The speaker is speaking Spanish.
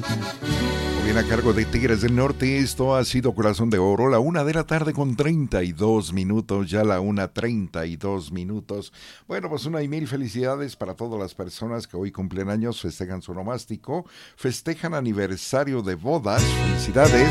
Bien a cargo de Tigres del Norte, esto ha sido Corazón de Oro, la 1 de la tarde con 32 minutos, ya la 1:32. Bueno, pues una y mil felicidades para todas las personas que hoy cumplen años, festejan su onomástico, festejan aniversario de bodas, felicidades.